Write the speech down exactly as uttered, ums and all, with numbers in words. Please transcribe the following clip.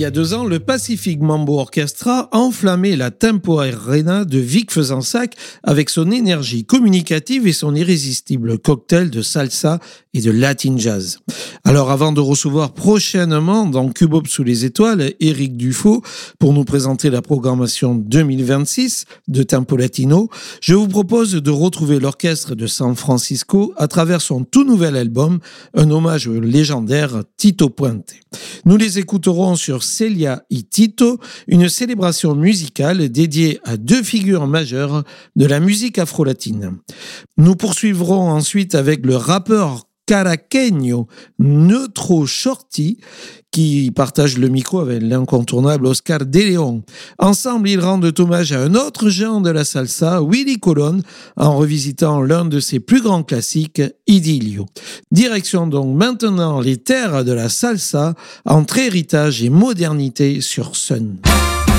y a deux ans, le Pacific Mambo Orchestra a enflammé la Tempo Arena de Vic Fezensac avec son énergie communicative et son irrésistible cocktail de salsa et de latin jazz. Alors avant de recevoir prochainement dans Cubop sous les étoiles Éric Dufaux pour nous présenter la programmation deux mille vingt-six de Tempo Latino, je vous propose de retrouver l'orchestre de San Francisco à travers son tout nouvel album, un hommage au légendaire Tito Puente. Nous les écouterons sur Celia y Tito, une célébration musicale dédiée à deux figures majeures de la musique afro-latine. Nous poursuivrons ensuite avec le rappeur caraqueño Neutro Shorty, qui partage le micro avec l'incontournable Oscar De Leon. Ensemble, ils rendent hommage à un autre géant de la salsa, Willie Colon, en revisitant l'un de ses plus grands classiques, Idilio. Direction donc maintenant les terres de la salsa, entre héritage et modernité sur Sun.